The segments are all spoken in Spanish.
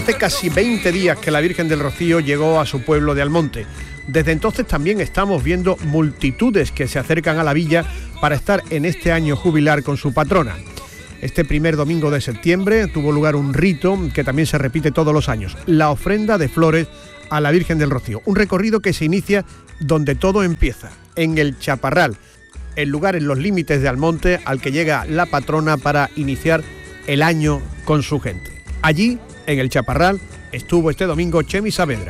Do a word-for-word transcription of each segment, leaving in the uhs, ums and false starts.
Hace casi veinte días que la Virgen del Rocío llegó a su pueblo de Almonte. Desde entonces también estamos viendo multitudes que se acercan a la villa para estar en este año jubilar con su patrona. Este primer domingo de septiembre tuvo lugar un rito que también se repite todos los años, la ofrenda de flores a la Virgen del Rocío. Un recorrido que se inicia donde todo empieza, en el Chaparral, el lugar en los límites de Almonte al que llega la patrona para iniciar el año con su gente. Allí, en el Chaparral, estuvo este domingo Chemi Saavedra.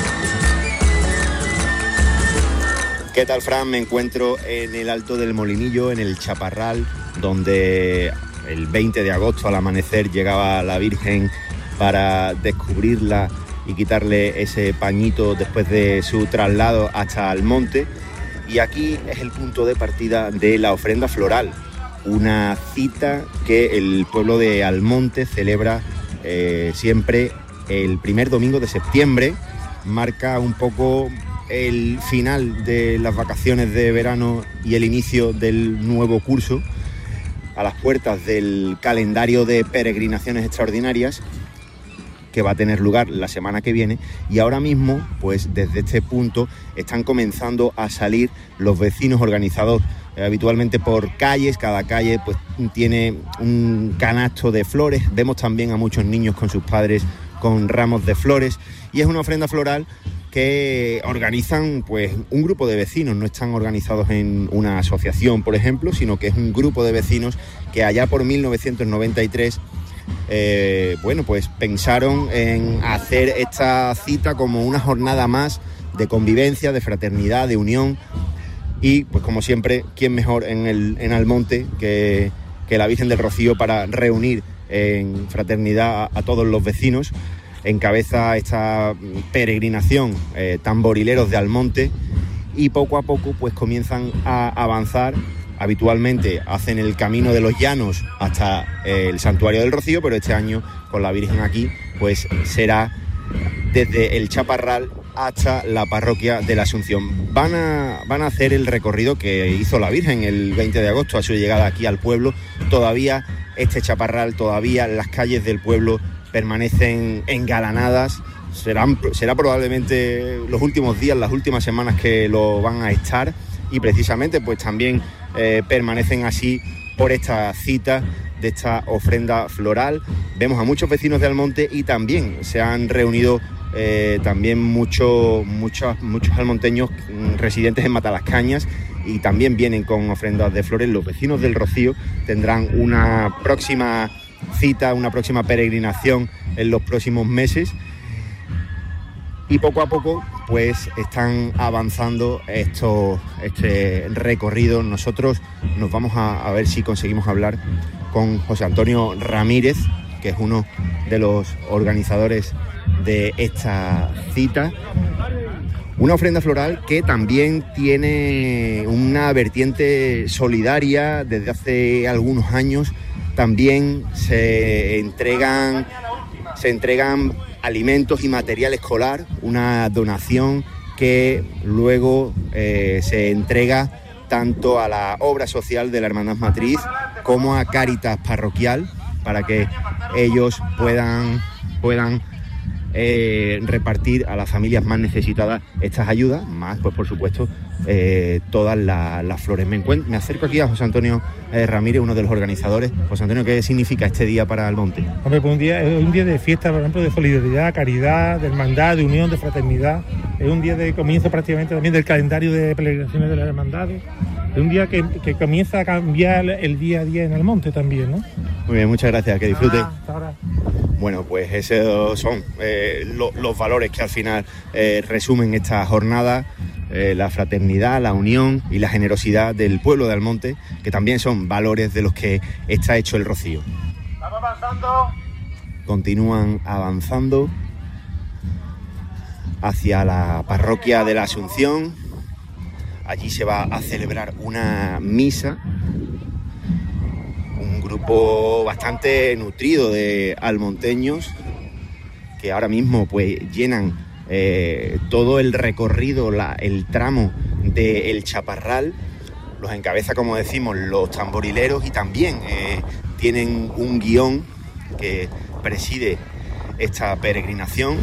¿Qué tal, Fran? Me encuentro en el Alto del Molinillo, en el Chaparral, donde el veinte de agosto al amanecer llegaba la Virgen para descubrirla y quitarle ese pañito después de su traslado hasta Almonte. Y aquí es el punto de partida de la ofrenda floral, una cita que el pueblo de Almonte celebra eh, siempre el primer domingo de septiembre. Marca un poco el final de las vacaciones de verano y el inicio del nuevo curso, a las puertas del calendario de peregrinaciones extraordinarias que va a tener lugar la semana que viene. Y ahora mismo, pues desde este punto están comenzando a salir los vecinos organizados eh, habitualmente por calles. Cada calle pues tiene un canasto de flores. Vemos también a muchos niños con sus padres con ramos de flores, y es una ofrenda floral que organizan pues un grupo de vecinos. No están organizados en una asociación, por ejemplo, sino que es un grupo de vecinos que allá por mil novecientos noventa y tres eh, bueno, pues pensaron en hacer esta cita como una jornada más de convivencia, de fraternidad, de unión. Y pues como siempre, ¿quién mejor en, el, en Almonte que, que la Virgen del Rocío para reunir en fraternidad a, a todos los vecinos? Encabeza esta peregrinación eh, tamborileros de Almonte, y poco a poco pues comienzan a avanzar. Habitualmente hacen el camino de los llanos hasta eh, el Santuario del Rocío, pero este año con la Virgen aquí pues será desde el Chaparral hasta la parroquia de la Asunción. Van a, van a hacer el recorrido que hizo la Virgen el veinte de agosto a su llegada aquí al pueblo. Todavía este Chaparral, todavía las calles del pueblo permanecen engalanadas. Serán, será probablemente los últimos días, las últimas semanas que lo van a estar, y precisamente pues también eh, permanecen así por esta cita de esta ofrenda floral. Vemos a muchos vecinos de Almonte, y también se han reunido eh, también muchos muchos muchos almonteños residentes en Matalascañas, y también vienen con ofrendas de flores. Los vecinos del Rocío tendrán una próxima cita, una próxima peregrinación en los próximos meses, y poco a poco pues están avanzando esto, este recorrido. Nosotros nos vamos a, a ver si conseguimos hablar con José Antonio Ramírez, que es uno de los organizadores de esta cita. Una ofrenda floral que también tiene una vertiente solidaria. Desde hace algunos años también se entregan, se entregan alimentos y material escolar, una donación que luego eh, se entrega tanto a la obra social de la Hermandad Matriz como a Cáritas Parroquial, para que ellos puedan, puedan eh, repartir a las familias más necesitadas estas ayudas, más pues por supuesto eh, todas la, las flores. Me, encuentro, me acerco aquí a José Antonio eh, Ramírez, uno de los organizadores. José Antonio, ¿qué significa este día para Almonte? Hombre, pues un día, es un día de fiesta, por ejemplo, de solidaridad, caridad, de hermandad, de unión, de fraternidad. Es un día de comienzo prácticamente también del calendario de peregrinaciones de las hermandades. Es un día que, que comienza a cambiar el día a día en Almonte también, ¿no? Muy bien, muchas gracias, que disfrute. Ah, hasta ahora. Bueno, pues esos son eh, lo, los valores que al final eh, resumen esta jornada, eh, la fraternidad, la unión y la generosidad del pueblo de Almonte, que también son valores de los que está hecho el Rocío. Estamos avanzando. Continúan avanzando hacia la parroquia de la Asunción. Allí se va a celebrar una misa. Un grupo bastante nutrido de almonteños que ahora mismo pues llenan eh, todo el recorrido, la, el tramo del Chaparral. Los encabeza, como decimos, los tamborileros, y también eh, tienen un guión que preside esta peregrinación.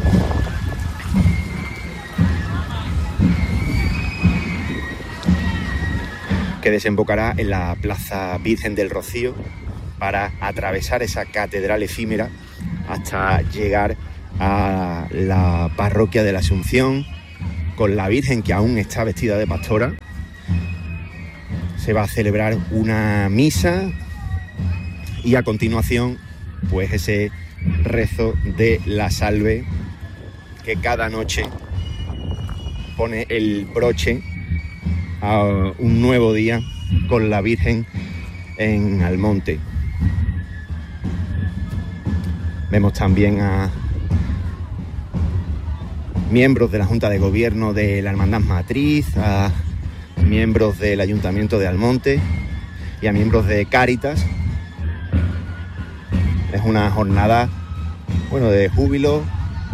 Que desembocará en la Plaza Virgen del Rocío para atravesar esa catedral efímera hasta llegar a la parroquia de la Asunción con la Virgen, que aún está vestida de pastora. Se va a celebrar una misa y a continuación pues ese rezo de la salve que cada noche pone el broche a un nuevo día con la Virgen en Almonte. Vemos también a miembros de la Junta de Gobierno de la Hermandad Matriz, a miembros del Ayuntamiento de Almonte y a miembros de Cáritas. Es una jornada, bueno, de júbilo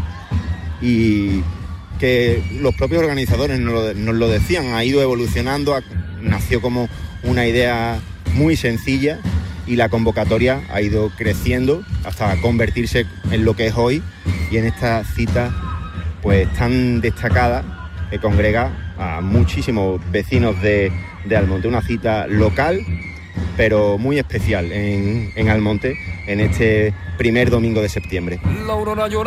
y que los propios organizadores nos lo, nos lo decían, ha ido evolucionando, ha, nació como una idea muy sencilla y la convocatoria ha ido creciendo hasta convertirse en lo que es hoy y en esta cita pues tan destacada que congrega a muchísimos vecinos de, de Almonte, una cita local pero muy especial en, en Almonte en este primer domingo de septiembre. La aurora llora.